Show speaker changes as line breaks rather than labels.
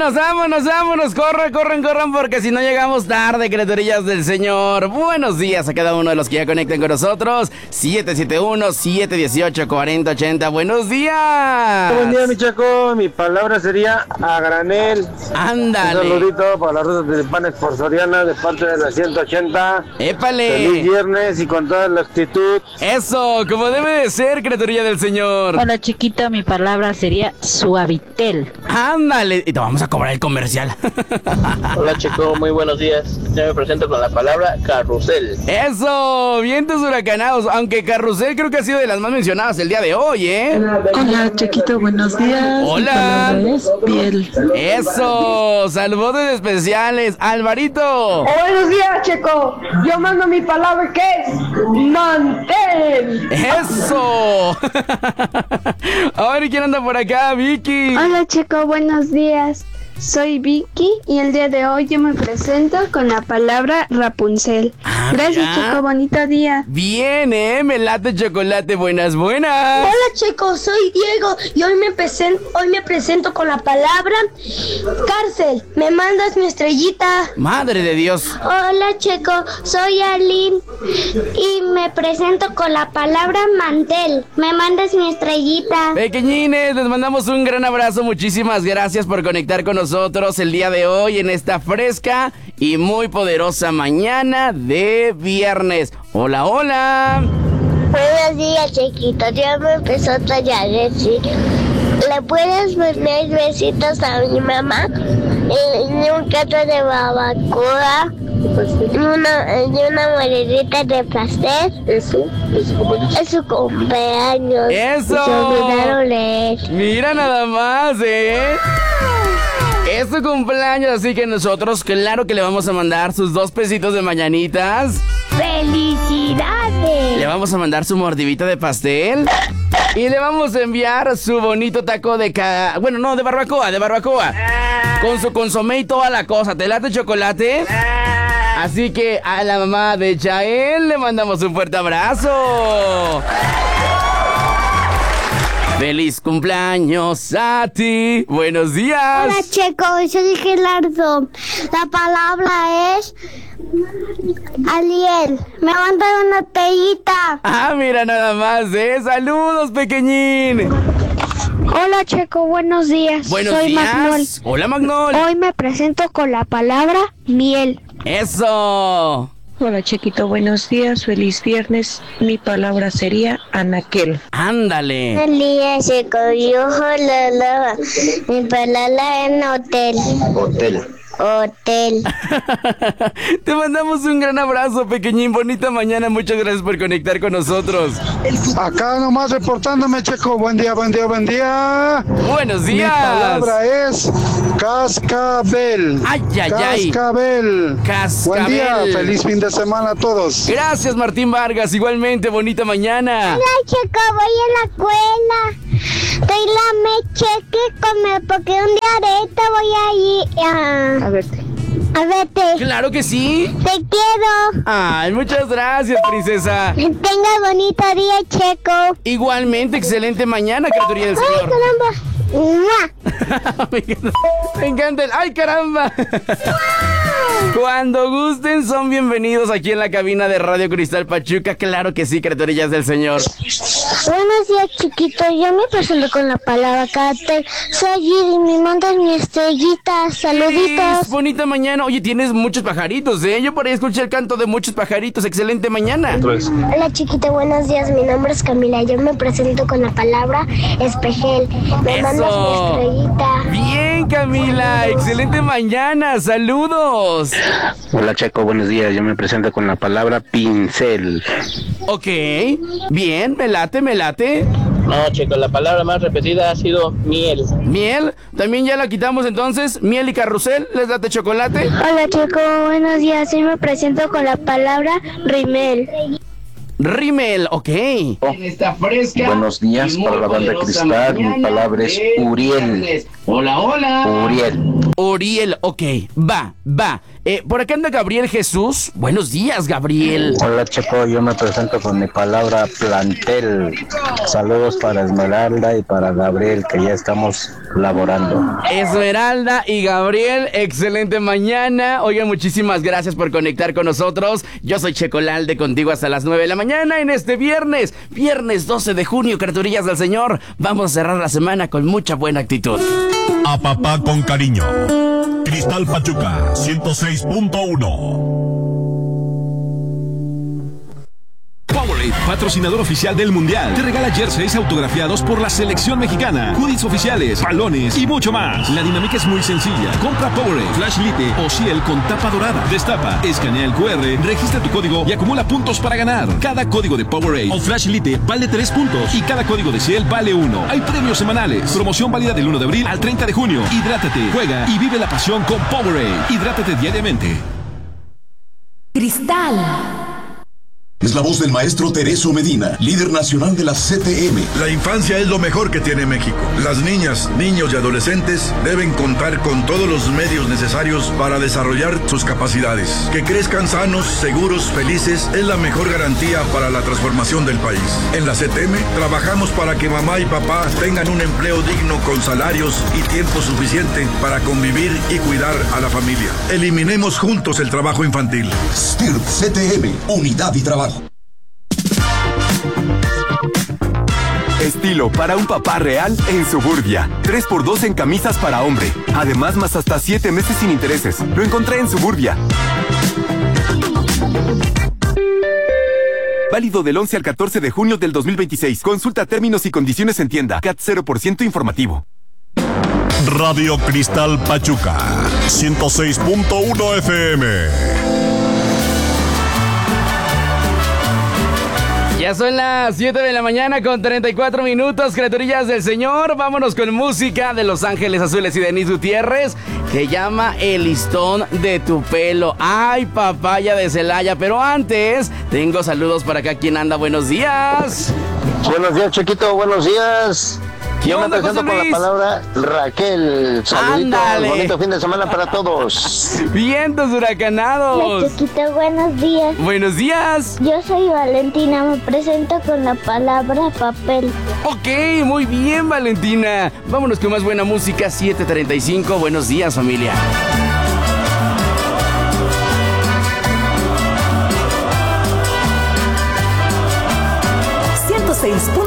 vámonos. Corran, porque si no llegamos tarde, criaturillas del Señor. Buenos días a cada uno de los que ya conectan con nosotros. 771-718-4080. Buenos días.
Buen día, mi Chaco. Mi palabra sería a granel.
Ándale.
Un saludito para las rutas de panes por Soriana de parte de la 180.
¡Épale!
Feliz viernes y con toda la actitud.
Eso, como debe de ser, criaturilla del Señor.
Hola, chiquito, mi palabra sería suavitel.
Ándale. Y te vamos a cobrar el comercial.
Hola, Chico, muy buenos días. Yo me presento con la palabra carrusel.
Eso, vientos huracanados. Aunque carrusel creo que ha sido de las más mencionadas el día de hoy, ¿eh?
Hola, chiquito, buenos días.
Hola.
Mi palabra es piel.
Eso, saludos especiales. Alvarito.
Buenos días, Checo. Yo mando mi palabra que es mantel.
Eso. A ver, ¿quién anda por acá? Vicky.
Hola, Checo, buenos días. Soy Vicky y el día de hoy yo me presento con la palabra Rapunzel. Gracias,
mira.
Checo, bonito día.
Bien, me late chocolate, buenas.
Hola, Checo, soy Diego y hoy me presento con la palabra cárcel. ¿Me mandas mi estrellita?
Madre de Dios.
Hola, Checo, soy Aline y me presento con la palabra mantel. ¿Me mandas mi estrellita?
Pequeñines, les mandamos un gran abrazo. Muchísimas gracias por conectar con nosotros el día de hoy en esta fresca y muy poderosa mañana de viernes. Hola.
Buenos días, chiquito. Ya me empezó a tallar decir. ¿Le puedes poner besitos a mi mamá? Y un cacho de barbacoa. Y una monedita de pastel.
¿Eso? ¿Es su cumpleaños?
Es su cumpleaños.
¡Eso!
Se olvidaron leer.
Mira nada más, Es su cumpleaños, así que nosotros claro que le vamos a mandar sus 2 pesitos de mañanitas.
¡Felicidades!
Le vamos a mandar su mordidita de pastel. Y le vamos a enviar su bonito taco de de barbacoa. Con su consomé y toda la cosa. ¿Te late chocolate? Así que a la mamá de Chael le mandamos un fuerte abrazo. ¡Feliz cumpleaños a ti! ¡Buenos días!
Hola, Checo, soy Gerardo. La palabra es Aliel. Me manda una estrellita.
Mira nada más, ¡Saludos, pequeñín!
Hola, Checo, buenos días.
Buenos
soy
días.
Magnol.
Hola, Magnol.
Hoy me presento con la palabra miel.
¡Eso!
Hola, chiquito, buenos días. Feliz viernes. Mi palabra sería anaquel.
¡Ándale!
Buen día, Checo. Yo, mi palabra es hotel.
Te mandamos un gran abrazo, pequeñín. Bonita mañana. Muchas gracias por conectar con nosotros.
Acá nomás reportándome, Checo. Buen día.
Buenos días.
Mi palabra es cascabel.
Ay.
Cascabel. Buen día. Feliz fin de semana a todos.
Gracias, Martín Vargas. Igualmente, bonita mañana.
Hola, Checo, voy a la escuela. Doy la meche que comer porque un día de esto voy a ir a verte.
Claro que sí.
Te quiero.
Ay, muchas gracias, princesa.
Tenga bonito día, Checo.
Igualmente, excelente mañana, criatura del
Ay,
Señor.
caramba. ¡Mua!
Me encanta el ¡ay, caramba! Cuando gusten, son bienvenidos aquí en la cabina de Radio Cristal Pachuca. Claro que sí, criaturillas del Señor.
Buenos días, chiquito. Yo me presento con la palabra carácter. Soy Giri, me mandas mi estrellita. Saluditos.
Bonita mañana. Oye, tienes muchos pajaritos, Yo por ahí escuché el canto de muchos pajaritos. Excelente mañana.
Hola, chiquito. Buenos días. Mi nombre es Camila. Yo me presento con la palabra espejel. Me mandas mi estrellita.
Bien, Camila. Excelente mañana. Saludos.
Hola, Checo, buenos días. Yo me presento con la palabra pincel.
Ok. Bien, me late.
No, Checo, la palabra más repetida ha sido miel.
¿Miel? También ya la quitamos entonces. Miel y carrusel. ¿Les date chocolate?
Hola, Checo. Buenos días. Yo me presento con la palabra rimel.
Rimmel, ok.
Buenos días para la banda Cristal. Mi palabra es Uriel.
Hola.
Uriel.
Uriel, ok. Va. Por acá anda Gabriel Jesús. Buenos días, Gabriel.
Hola, Checo. Yo me presento con mi palabra plantel. Saludos para Esmeralda y para Gabriel, que ya estamos laborando.
Esmeralda y Gabriel, excelente mañana. Oigan, muchísimas gracias por conectar con nosotros. Yo soy Checolalde, contigo hasta las 9 de la mañana en este viernes 12 de junio, criaturillas del Señor. Vamos a cerrar la semana con mucha buena actitud.
A papá con cariño. Cristal Pachuca 106.1.
Powerade, patrocinador oficial del Mundial, te regala jerseys autografiados por la selección mexicana, hoodies oficiales, balones y mucho más. La dinámica es muy sencilla. Compra Powerade, Flash Lite o Ciel con tapa dorada. Destapa, escanea el QR, registra tu código y acumula puntos para ganar. Cada código de Powerade o Flash Lite vale 3 puntos y cada código de Ciel vale 1. Hay premios semanales. Promoción válida del 1 de abril al 30 de junio. Hidrátate, juega y vive la pasión con Powerade. Hidrátate diariamente.
Cristal.
Es la voz del maestro Tereso Medina, líder nacional de la CTM.
La infancia es lo mejor que tiene México. Las niñas, niños y adolescentes deben contar con todos los medios necesarios para desarrollar sus capacidades. Que crezcan sanos, seguros, felices es la mejor garantía para la transformación del país. En la CTM trabajamos para que mamá y papá tengan un empleo digno con salarios y tiempo suficiente para convivir y cuidar a la familia. Eliminemos juntos el trabajo infantil.
STIRT CTM, unidad y trabajo.
Estilo para un papá real en Suburbia. 3x2 en camisas para hombre. Además, más hasta 7 meses sin intereses. Lo encontré en Suburbia. Válido del 11 al 14 de junio del 2026. Consulta términos y condiciones en tienda. CAT 0% informativo.
Radio Cristal Pachuca 106.1 FM.
Ya son las 7 de la mañana con 34 minutos, criaturillas del Señor. Vámonos con música de Los Ángeles Azules y Denise Gutiérrez, que llama El listón de tu pelo. Ay, papaya de Celaya. Pero antes, tengo saludos para acá. ¿Quién anda? Buenos días.
Buenos días, Chiquito. Buenos días. Yo me presento con la palabra Raquel. Saluditos, bonito fin de semana para todos.
Vientos huracanados.
Hola, Chiquito, buenos días.
Buenos días.
Yo soy Valentina, me presento con la palabra papel.
Ok, muy bien, Valentina. Vámonos con más buena música, 7:35. Buenos días, familia.
106.1